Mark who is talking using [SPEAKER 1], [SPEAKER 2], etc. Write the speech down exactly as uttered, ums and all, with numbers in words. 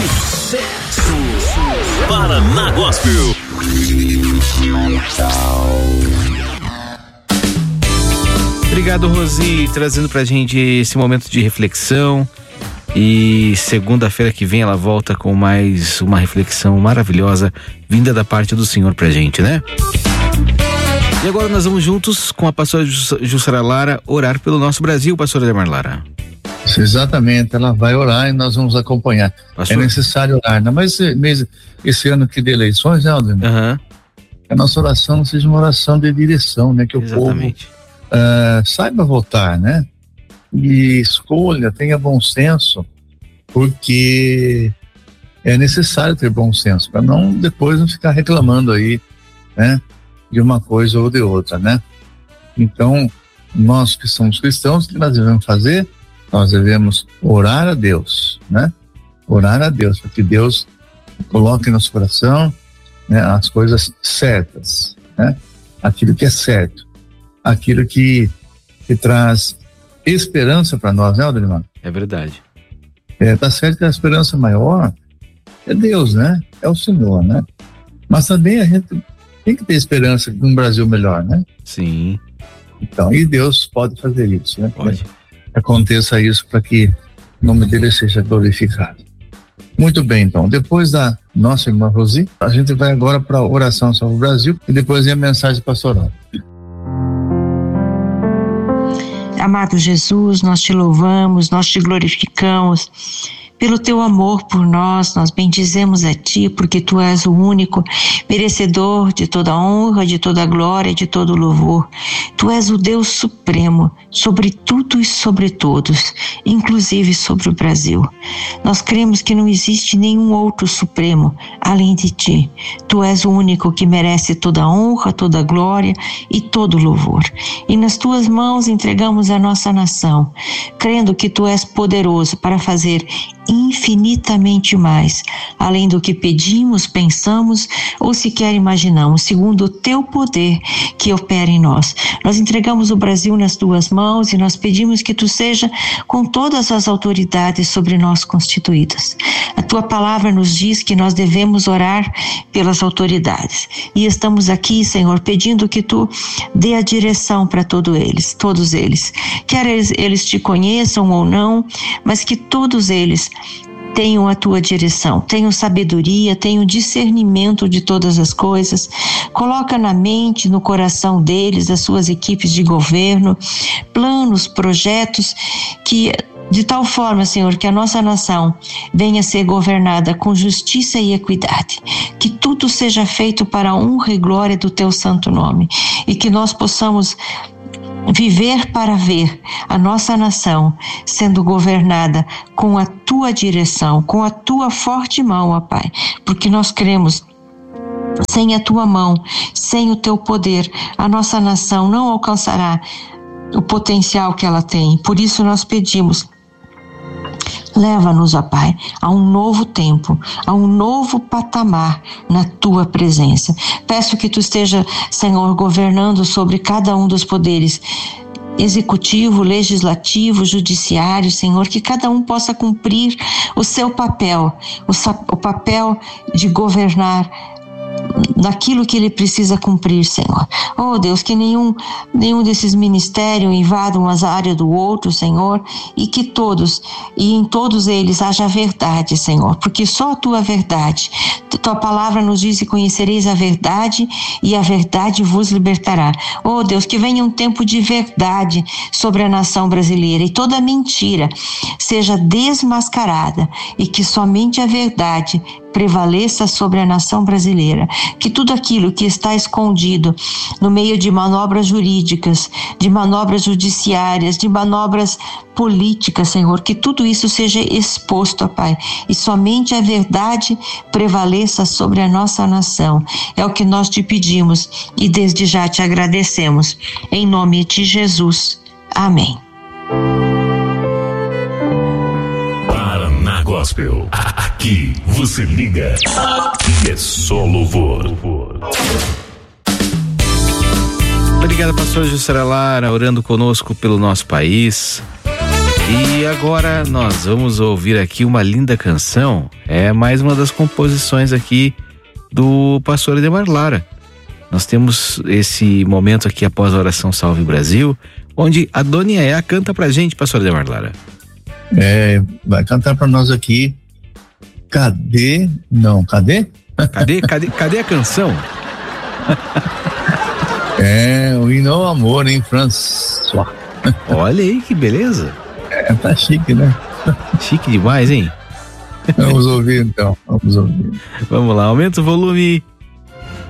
[SPEAKER 1] Sucesso! Paraná Gospel.
[SPEAKER 2] Obrigado, Rosi, trazendo pra gente esse momento de reflexão. E segunda-feira que vem ela volta com mais uma reflexão maravilhosa vinda da parte do Senhor pra gente, né? E agora nós vamos juntos com a pastora Jussara Lara orar pelo nosso Brasil, pastora Ademar Lara.
[SPEAKER 3] Exatamente, ela vai orar e nós vamos acompanhar. Pastor? É necessário orar, não? Mas esse, esse ano aqui de eleições, né, Aldemir?
[SPEAKER 2] Uhum.
[SPEAKER 3] Que a nossa oração seja uma oração de direção, né? Que
[SPEAKER 2] Exatamente.
[SPEAKER 3] o povo uh, saiba votar, né? E escolha, tenha bom senso, porque é necessário ter bom senso, para não depois não ficar reclamando aí, né? De uma coisa ou de outra, né? Então, nós que somos cristãos, o que nós devemos fazer? Nós devemos orar a Deus, né? Orar a Deus, para que Deus coloque no nosso coração, né, as coisas certas, né? Aquilo que é certo, aquilo que, que traz esperança para nós, né, Aldemar?
[SPEAKER 2] É verdade.
[SPEAKER 3] É, tá certo que a esperança maior é Deus, né? É o Senhor, né? Mas também a gente tem que ter esperança de um Brasil melhor, né?
[SPEAKER 2] Sim.
[SPEAKER 3] Então, e Deus pode fazer isso, né?
[SPEAKER 2] Pode.
[SPEAKER 3] Aconteça isso para que o nome dele seja glorificado. Muito bem, então, depois da nossa irmã Rosi, a gente vai agora para a oração sobre o Brasil e depois vem a mensagem pastoral.
[SPEAKER 4] Amado Jesus, nós te louvamos, nós te glorificamos pelo teu amor por nós, nós bendizemos a ti, porque tu és o único merecedor de toda honra, de toda glória, de todo louvor. Tu és o Deus supremo, sobre tudo e sobre todos, inclusive sobre o Brasil. Nós cremos que não existe nenhum outro supremo além de ti. Tu és o único que merece toda honra, toda glória e todo louvor. E nas tuas mãos entregamos a nossa nação, crendo que tu és poderoso para fazer infinitamente mais, além do que pedimos, pensamos ou sequer imaginamos, segundo o teu poder que opera em nós. Nós entregamos o Brasil nas tuas mãos e nós pedimos que tu seja com todas as autoridades sobre nós constituídas. A tua palavra nos diz que nós devemos orar pelas autoridades e estamos aqui, Senhor, pedindo que tu dê a direção para todos eles, todos eles, quer eles, eles te conheçam ou não, mas que todos eles tenham a tua direção, tenham sabedoria, tenham discernimento de todas as coisas. Coloca na mente, no coração deles, as suas equipes de governo, planos, projetos que de tal forma, Senhor, que a nossa nação venha a ser governada com justiça e equidade, que tudo seja feito para a honra e glória do teu santo nome e que nós possamos viver para ver a nossa nação sendo governada com a tua direção, com a tua forte mão, ó Pai, porque nós cremos, sem a tua mão, sem o teu poder, a nossa nação não alcançará o potencial que ela tem. Por isso nós pedimos, leva-nos, ó Pai, a um novo tempo, a um novo patamar na tua presença. Peço que tu esteja, Senhor, governando sobre cada um dos poderes executivo, legislativo, judiciário, Senhor, que cada um possa cumprir o seu papel, o, o papel de governar naquilo que ele precisa cumprir, Senhor. Oh Deus, que nenhum, nenhum desses ministérios invadam as áreas do outro, Senhor, e que todos, e em todos eles haja verdade, Senhor, porque só a tua verdade, tua palavra nos diz e conhecereis a verdade e a verdade vos libertará. Oh Deus, que venha um tempo de verdade sobre a nação brasileira e toda mentira seja desmascarada e que somente a verdade prevaleça sobre a nação brasileira, que tudo aquilo que está escondido no meio de manobras jurídicas, de manobras judiciárias, de manobras políticas, Senhor, que tudo isso seja exposto, ó Pai, e somente a verdade prevaleça sobre a nossa nação. É o que nós te pedimos e desde já te agradecemos. Em nome de Jesus. Amém.
[SPEAKER 1] Paraná Gospel. Aqui você liga. Aqui é só louvor.
[SPEAKER 2] Obrigado, pastor Jussara Lara, orando conosco pelo nosso país. E agora nós vamos ouvir aqui uma linda canção. É mais uma das composições aqui do pastor Edemar Lara. Nós temos esse momento aqui após a oração Salve Brasil, onde a Dona Iaiá canta pra gente, pastor Edemar Lara.
[SPEAKER 3] É, vai cantar pra nós aqui. Cadê? Não, cadê?
[SPEAKER 2] Cadê, cadê, cadê a canção?
[SPEAKER 3] É, o hino ao amor em François.
[SPEAKER 2] Olha aí que beleza.
[SPEAKER 3] É, tá chique, né?
[SPEAKER 2] Chique demais, hein?
[SPEAKER 3] Vamos ouvir então, vamos ouvir.
[SPEAKER 2] Vamos lá, aumenta o volume